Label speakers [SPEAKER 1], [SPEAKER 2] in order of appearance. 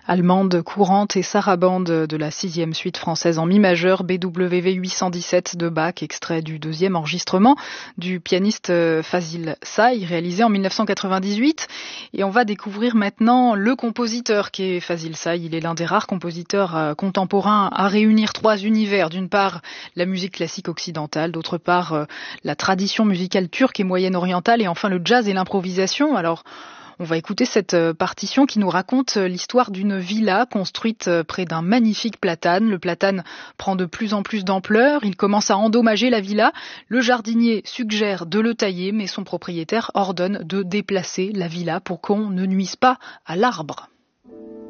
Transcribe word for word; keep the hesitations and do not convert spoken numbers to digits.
[SPEAKER 1] Allemande courante et sarabande de la sixième suite française en mi majeur, B W V huit cent dix-sept de Bach, extrait du deuxième enregistrement du pianiste Fazil Say, réalisé en mille neuf cent quatre-vingt-dix-huit. Et on va découvrir maintenant le compositeur qui est Fazil Say. Il est l'un des rares compositeurs contemporains à réunir trois univers. D'une part, la musique classique occidentale, d'autre part, la tradition musicale turque et moyenne-orientale, et enfin le jazz et l'improvisation. Alors, on va écouter cette partition qui nous raconte l'histoire d'une villa construite près d'un magnifique platane. Le platane prend de plus en plus d'ampleur, il commence à endommager la villa. Le jardinier suggère de le tailler, mais son propriétaire ordonne de déplacer la villa pour qu'on ne nuise pas à l'arbre.